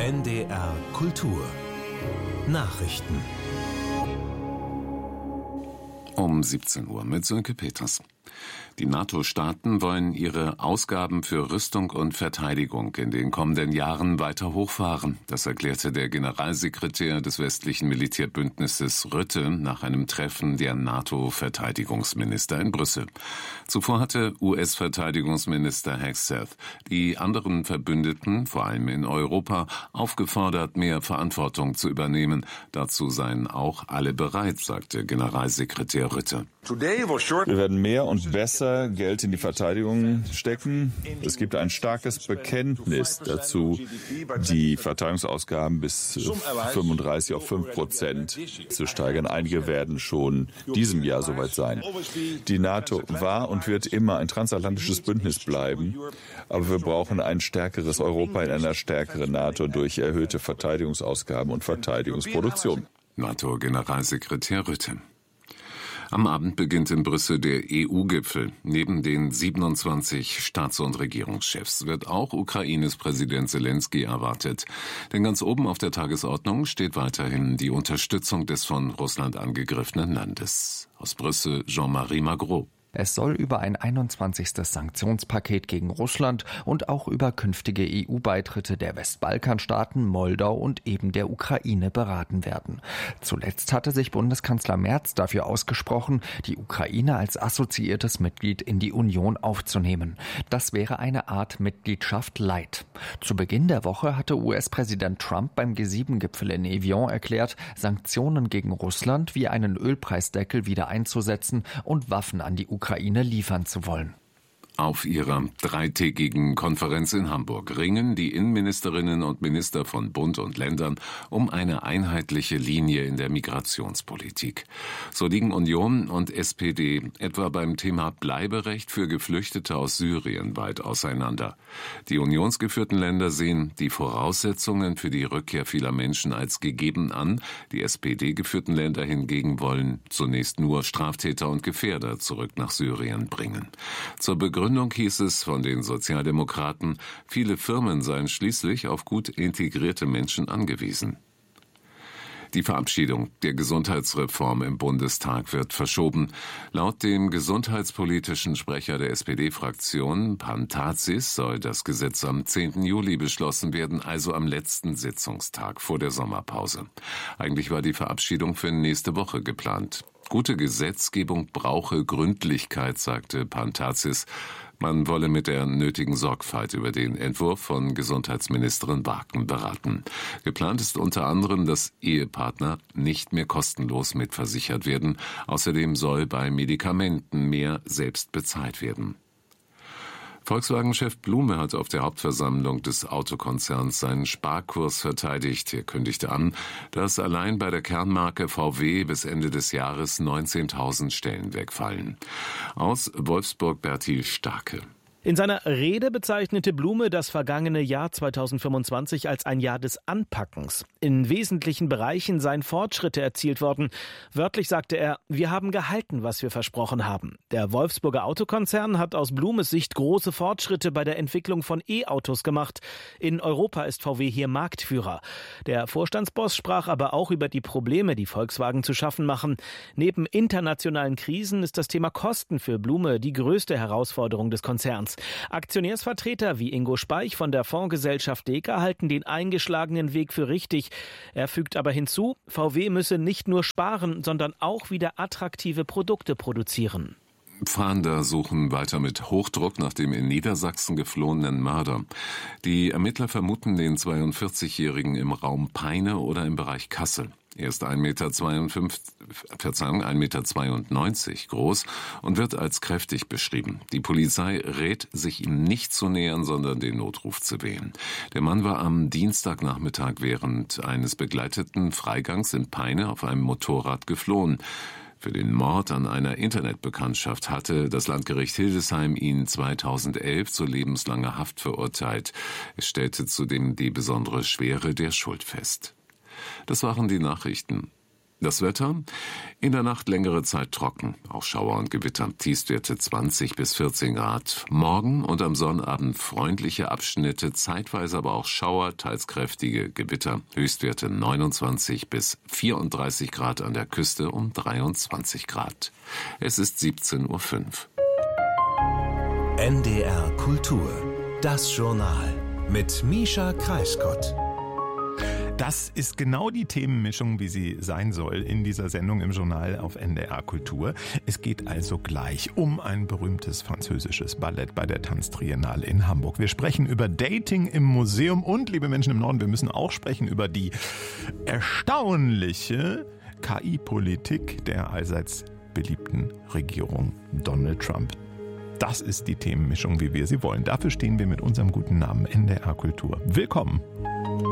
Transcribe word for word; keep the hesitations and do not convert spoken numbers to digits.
N D R Kultur Nachrichten um siebzehn Uhr mit Sönke Peters. Die NATO-Staaten wollen ihre Ausgaben für Rüstung und Verteidigung in den kommenden Jahren weiter hochfahren. Das erklärte der Generalsekretär des westlichen Militärbündnisses Rutte nach einem Treffen der NATO-Verteidigungsminister in Brüssel. Zuvor hatte U S-Verteidigungsminister Hegseth die anderen Verbündeten, vor allem in Europa, aufgefordert, mehr Verantwortung zu übernehmen. Dazu seien auch alle bereit, sagte Generalsekretär Rutte. Wir werden mehr und besser Geld in die Verteidigung stecken. Es gibt ein starkes Bekenntnis dazu, die Verteidigungsausgaben bis fünfunddreißig auf fünf Prozent zu steigern. Einige werden schon diesem Jahr soweit sein. Die NATO war und wird immer ein transatlantisches Bündnis bleiben, aber wir brauchen ein stärkeres Europa in einer stärkeren NATO durch erhöhte Verteidigungsausgaben und Verteidigungsproduktion. NATO-Generalsekretär Rutte. Am Abend beginnt in Brüssel der E U-Gipfel. Neben den siebenundzwanzig Staats- und Regierungschefs wird auch Ukraines Präsident Zelensky erwartet. Denn ganz oben auf der Tagesordnung steht weiterhin die Unterstützung des von Russland angegriffenen Landes. Aus Brüssel Jean-Marie Magro. Es soll über ein einundzwanzigstes Sanktionspaket gegen Russland und auch über künftige E U-Beitritte der Westbalkanstaaten, Moldau und eben der Ukraine beraten werden. Zuletzt hatte sich Bundeskanzler Merz dafür ausgesprochen, die Ukraine als assoziiertes Mitglied in die Union aufzunehmen. Das wäre eine Art Mitgliedschaft light. Zu Beginn der Woche hatte U S-Präsident Trump beim G sieben Gipfel in Evian erklärt, Sanktionen gegen Russland wie einen Ölpreisdeckel wieder einzusetzen und Waffen an die Ukraine Ukraine liefern zu wollen. Auf ihrer dreitägigen Konferenz in Hamburg ringen die Innenministerinnen und Minister von Bund und Ländern um eine einheitliche Linie in der Migrationspolitik. So liegen Union und S P D etwa beim Thema Bleiberecht für Geflüchtete aus Syrien weit auseinander. Die unionsgeführten Länder sehen die Voraussetzungen für die Rückkehr vieler Menschen als gegeben an. Die S P D-geführten Länder hingegen wollen zunächst nur Straftäter und Gefährder zurück nach Syrien bringen. Zur Begründung Gründung hieß es von den Sozialdemokraten, viele Firmen seien schließlich auf gut integrierte Menschen angewiesen. Die Verabschiedung der Gesundheitsreform im Bundestag wird verschoben. Laut dem gesundheitspolitischen Sprecher der S P D-Fraktion, Pantazis, soll das Gesetz am zehnten Juli beschlossen werden, also am letzten Sitzungstag vor der Sommerpause. Eigentlich war die Verabschiedung für nächste Woche geplant. Gute Gesetzgebung brauche Gründlichkeit, sagte Pantazis. Man wolle mit der nötigen Sorgfalt über den Entwurf von Gesundheitsministerin Barken beraten. Geplant ist unter anderem, dass Ehepartner nicht mehr kostenlos mitversichert werden. Außerdem soll bei Medikamenten mehr selbst bezahlt werden. Volkswagen-Chef Blume hat auf der Hauptversammlung des Autokonzerns seinen Sparkurs verteidigt. Er kündigte an, dass allein bei der Kernmarke V W bis Ende des Jahres neunzehntausend Stellen wegfallen. Aus Wolfsburg Bertil Starke. In seiner Rede bezeichnete Blume das vergangene Jahr zweitausendfünfundzwanzig als ein Jahr des Anpackens. In wesentlichen Bereichen seien Fortschritte erzielt worden. Wörtlich sagte er, wir haben gehalten, was wir versprochen haben. Der Wolfsburger Autokonzern hat aus Blumes Sicht große Fortschritte bei der Entwicklung von E-Autos gemacht. In Europa ist V W hier Marktführer. Der Vorstandsboss sprach aber auch über die Probleme, die Volkswagen zu schaffen machen. Neben internationalen Krisen ist das Thema Kosten für Blume die größte Herausforderung des Konzerns. Aktionärsvertreter wie Ingo Speich von der Fondsgesellschaft Deka halten den eingeschlagenen Weg für richtig. Er fügt aber hinzu, V W müsse nicht nur sparen, sondern auch wieder attraktive Produkte produzieren. Fahnder suchen weiter mit Hochdruck nach dem in Niedersachsen geflohenen Mörder. Die Ermittler vermuten den zweiundvierzigjährigen im Raum Peine oder im Bereich Kassel. Er ist ein Meter zweiundfünfzig, Verzeihung, ein Meter zweiundneunzig groß und wird als kräftig beschrieben. Die Polizei rät, sich ihm nicht zu nähern, sondern den Notruf zu wählen. Der Mann war am Dienstagnachmittag während eines begleiteten Freigangs in Peine auf einem Motorrad geflohen. Für den Mord an einer Internetbekanntschaft hatte das Landgericht Hildesheim ihn zweitausendelf zu lebenslanger Haft verurteilt. Es stellte zudem die besondere Schwere der Schuld fest. Das waren die Nachrichten. Das Wetter? In der Nacht längere Zeit trocken, auch Schauer und Gewitter, Tiefstwerte zwanzig bis vierzehn Grad. Morgen und am Sonnabend freundliche Abschnitte, zeitweise aber auch Schauer, teils kräftige Gewitter, Höchstwerte neunundzwanzig bis vierunddreißig Grad an der Küste um dreiundzwanzig Grad. Es ist siebzehn Uhr fünf. N D R Kultur, das Journal mit Mischa Kreisgott. Das ist genau die Themenmischung, wie sie sein soll in dieser Sendung im Journal auf N D R Kultur. Es geht also gleich um ein berühmtes französisches Ballett bei der Tanztriennale in Hamburg. Wir sprechen über Dating im Museum und, liebe Menschen im Norden, wir müssen auch sprechen über die erstaunliche K I-Politik der allseits beliebten Regierung Donald Trump. Das ist die Themenmischung, wie wir sie wollen. Dafür stehen wir mit unserem guten Namen N D R Kultur. Willkommen!